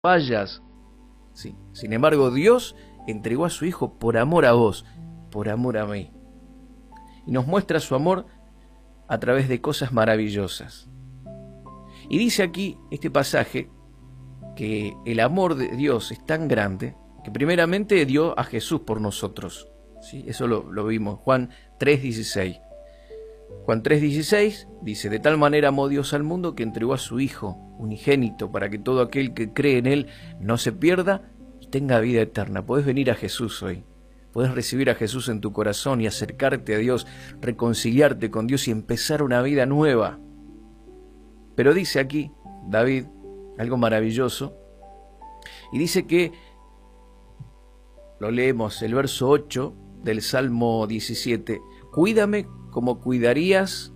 vayas. Sí. Sin embargo, Dios entregó a su Hijo por amor a vos, por amor a mí. Y nos muestra su amor a través de cosas maravillosas. Y dice aquí este pasaje que el amor de Dios es tan grande que primeramente dio a Jesús por nosotros. ¿Sí? Eso lo vimos, Juan 3:16. Juan 3:16 dice: de tal manera amó Dios al mundo que entregó a su Hijo unigénito para que todo aquel que cree en Él no se pierda y tenga vida eterna. Podés venir a Jesús hoy. Podés recibir a Jesús en tu corazón y acercarte a Dios, reconciliarte con Dios y empezar una vida nueva. Pero dice aquí David algo maravilloso, y dice que, lo leemos, el verso 8 del Salmo 17, cuídame como cuidarías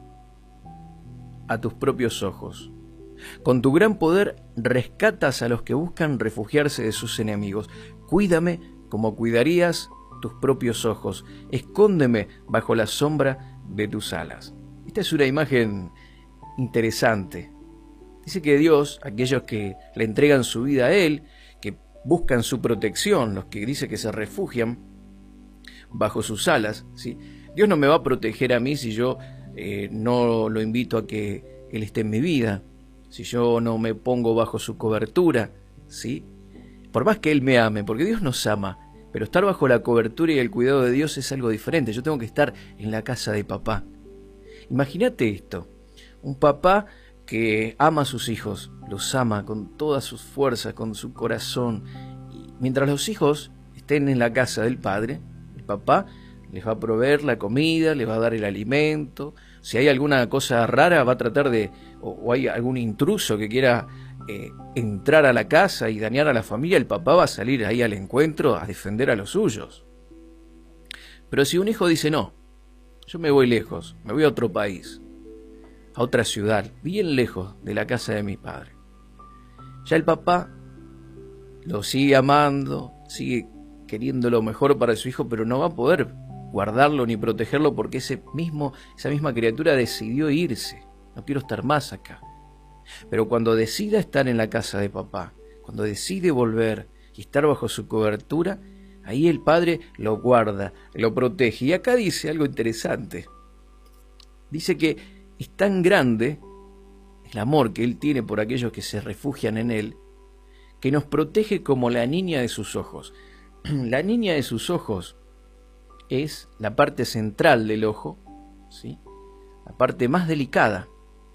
a tus propios ojos. Con tu gran poder rescatas a los que buscan refugiarse de sus enemigos. Cuídame como cuidarías tus propios ojos. Escóndeme bajo la sombra de tus alas. Esta es una imagen interesante. Dice que Dios, aquellos que le entregan su vida a Él, que buscan su protección, los que dice que se refugian bajo sus alas, ¿sí? Dios no me va a proteger a mí si yo no lo invito a que Él esté en mi vida, si yo no me pongo bajo su cobertura, ¿sí? Por más que Él me ame, porque Dios nos ama, pero estar bajo la cobertura y el cuidado de Dios es algo diferente. Yo tengo que estar en la casa de papá. Imagínate esto, un papá que ama a sus hijos, los ama con todas sus fuerzas, con su corazón. Y mientras los hijos estén en la casa del padre, el papá les va a proveer la comida, les va a dar el alimento. Si hay alguna cosa rara, va a tratar de, o hay algún intruso que quiera entrar a la casa y dañar a la familia, el papá va a salir ahí al encuentro a defender a los suyos. Pero si un hijo dice, no, yo me voy lejos, me voy a otro país, a otra ciudad, bien lejos de la casa de mi padre, ya el papá lo sigue amando, sigue queriendo lo mejor para su hijo, pero no va a poder guardarlo ni protegerlo porque esa misma criatura decidió irse. No quiero estar más acá. Pero cuando decida estar en la casa de papá, cuando decide volver y estar bajo su cobertura, ahí el padre lo guarda, lo protege. Y acá dice algo interesante. Dice que es tan grande el amor que Él tiene por aquellos que se refugian en Él, que nos protege como la niña de sus ojos. La niña de sus ojos es la parte central del ojo, ¿sí? La parte más delicada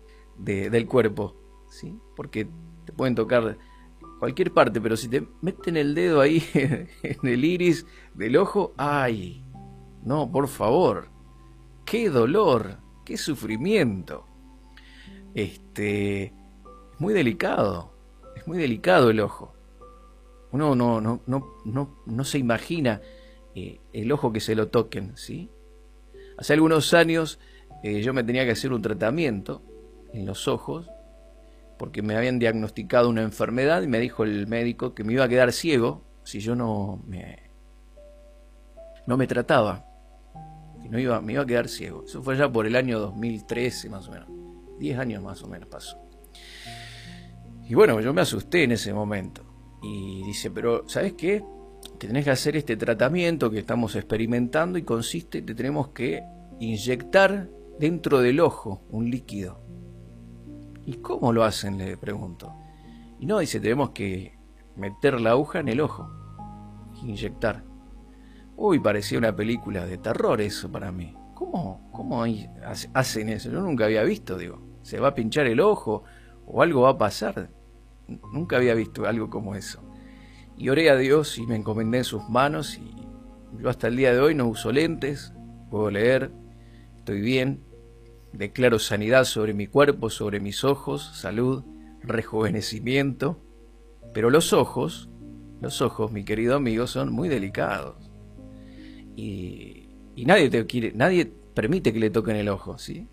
del cuerpo, ¿sí? Porque te pueden tocar cualquier parte, pero si te meten el dedo ahí en el iris del ojo, ¡ay! No, por favor, ¡qué dolor! ¡Qué sufrimiento! Es muy delicado el ojo. Uno no se imagina el ojo que se lo toquen, ¿sí? Hace algunos años yo me tenía que hacer un tratamiento en los ojos porque me habían diagnosticado una enfermedad y me dijo el médico que me iba a quedar ciego si yo no me trataba, que me iba a quedar ciego. Eso fue ya por el año 2013 más o menos, 10 años más o menos pasó. Y bueno, yo me asusté en ese momento. Y dice, pero ¿sabes qué? Te tenés que hacer este tratamiento que estamos experimentando y consiste, te tenemos que inyectar dentro del ojo un líquido. ¿Y cómo lo hacen? Le pregunto. Y no, dice, tenemos que meter la aguja en el ojo, inyectar. Uy, parecía una película de terror eso para mí. ¿Cómo hacen eso? Yo nunca había visto, digo. ¿Se va a pinchar el ojo o algo va a pasar? Nunca había visto algo como eso. Y oré a Dios y me encomendé en sus manos y yo hasta el día de hoy no uso lentes, puedo leer, estoy bien, declaro sanidad sobre mi cuerpo, sobre mis ojos, salud, rejuvenecimiento. Pero los ojos, mi querido amigo, son muy delicados. Y nadie permite que le toquen el ojo, ¿sí?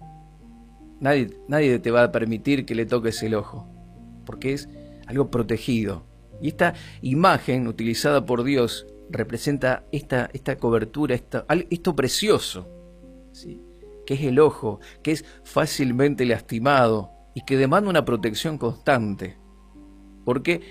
Nadie te va a permitir que le toques el ojo, porque es algo protegido. Y esta imagen utilizada por Dios representa esta cobertura, esto precioso, ¿sí? Que es el ojo, que es fácilmente lastimado y que demanda una protección constante. porque